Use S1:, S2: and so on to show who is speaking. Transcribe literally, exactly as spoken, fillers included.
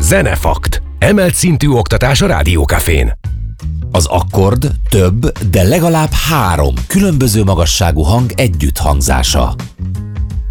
S1: Zenefakt. Emelt szintű oktatás a Rádiókafén.
S2: Az akkord több, de legalább három különböző magasságú hang együtthangzása.